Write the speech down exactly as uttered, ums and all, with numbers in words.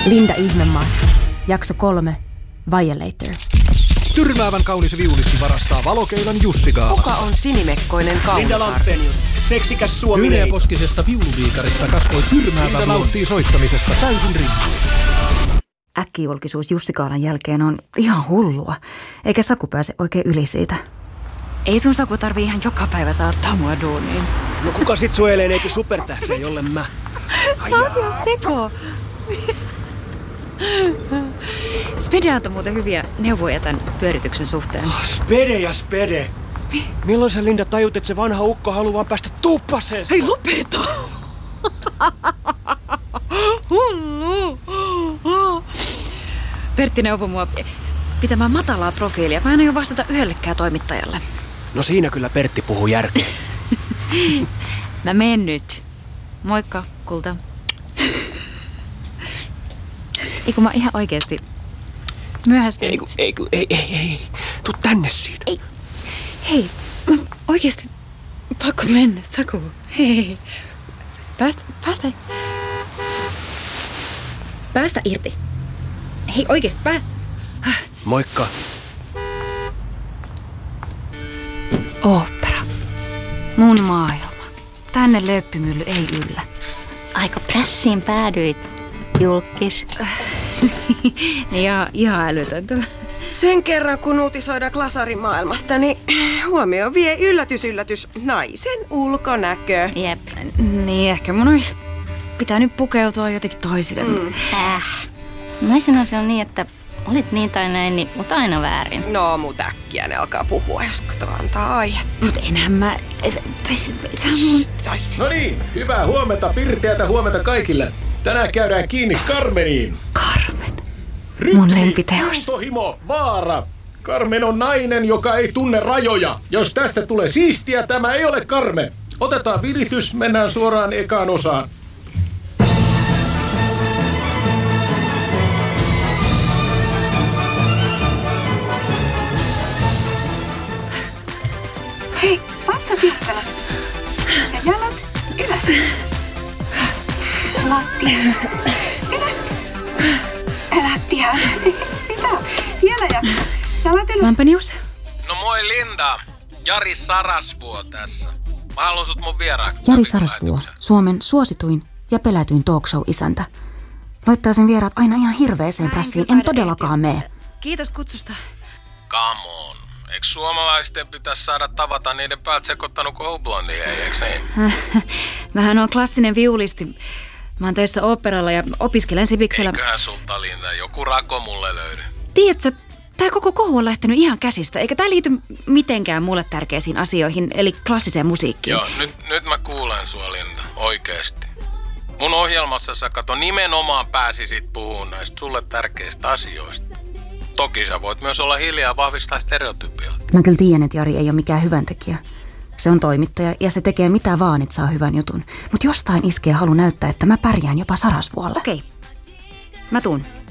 Linda Ihmemaassa. Jakso kolme. Violator. Tyrmäävän kaunis viulisti varastaa valokeilan Jussi Gaalassa. Kuka on sinimekkoinen kaunikar? Linda Lampenius, seksikäs suomi. Yleposkisesta viuluviikarista kasvoi tyrmäävä Linda nauttii soittamisesta täysin riippuen. Äkkijulkisuus Jussi Gaalan jälkeen on ihan hullua, eikä Saku pääse oikein yli siitä. Ei sun Saku tarvii ihan joka päivä saattaa mua duuniin. No kuka sit suojelee neiti supertähtiä, jolle mä? Sä oot jo seko. Spede antoi muuten hyviä neuvoja tämän pyörityksen suhteen. Oh, spede ja spede. Milloin sä, Linda, tajut, että se vanha ukko haluaa vaan päästä tuppaseen? Hei, lopeta! Hullu! Pertti neuvoi mua pitämään matalaa profiilia. Mä en aio vastata yhdellekään toimittajalle. No siinä kyllä Pertti puhuu järkeä. Mä menen nyt. Moikka, kulta. Eiku mä ihan oikeesti myöhästyn. Eiku, eiku, ei, ei, ei. Tuu tänne siitä. Ei. Hei, oikeesti pakko mennä, Saku. Hei. Päästä, päästä. Päästä irti. Hei, oikeesti päästä. Moikka. Ooppera. Mun maailma. Tänne lööppimylly ei yllä. Aika prässiin päädyit, julkis. Ja ihan älytöntä. Sen kerran kun uutisoidaan glasarimaailmasta, niin huomioon vie yllätys, yllätys, naisen ulkonäkö. Jep. Niin, ehkä mun olisi pitänyt pukeutua jotenkin toisille. Mm. Äh. Mä sanoisin on niin, että olit niin tai näin, niin mut aina väärin. No, mut äkkiä ne alkaa puhua, jos kato antaa aihetta. Mut enhän mä... Se on mun... No niin, hyvää huomenta Pirteätä, huomenta kaikille. Tänään käydään kiinni Carmeniin. Carmen. Rytmi, mun lempiteos. intohimo, vaara. Carmen on nainen, joka ei tunne rajoja. Jos tästä tulee siistiä, tämä ei ole Carmen. Otetaan viritys, mennään suoraan ekaan osaan. Hei, vatsa tiukkana. Ja jalat ylös. Lattia. Ylös. Lattia. Mitä? Vielä jaksa. Jalat ylös. Lampenius? No moi Linda. Jari Sarasvuo tässä. Mä haluan sut mun vieraaksi. Jari Sarasvuo, Suomen suosituin ja pelätyin talkshow-isäntä. Laittaa sen vieraat aina ihan hirveeseen prassiin. En todellakaan mene. Kiitos kutsusta. Come on. Eikö suomalaisten pitäisi saada tavata niiden päältä sekoittanut kohublondin, eikö niin? Mähän on klassinen viulisti. Mä oon töissä oopperalla ja opiskelen Sibiksellä. Eiköhän sulta, Linda, joku rako mulle löydy. Tiedätkö, tää koko kohu on lähtenyt ihan käsistä, eikä tää liity mitenkään mulle tärkeisiin asioihin, eli klassiseen musiikkiin. Joo, nyt, nyt mä kuulen sua, Linda, oikeesti. Mun ohjelmassa sä kato nimenomaan pääsisit puhumaan näistä sulle tärkeistä asioista. Toki sä voit myös olla hiljaa ja vahvistaa stereotypioita. Mä kyllä tiedän, että Jari ei ole mikään hyväntekijä. Se on toimittaja ja se tekee mitä vaan, että saa hyvän jutun. Mutta jostain iskee halu näyttää, että mä pärjään jopa Sarasvuolle. Okei, mä tuun.